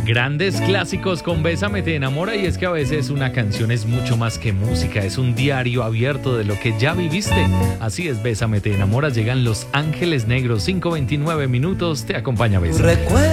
Grandes clásicos con Bésame te enamora, y es que a veces una canción es mucho más que música, es un diario abierto de lo que ya viviste. Así es, Bésame te enamora, llegan Los Ángeles Negros, 5:29 minutos, te acompaña Bésame.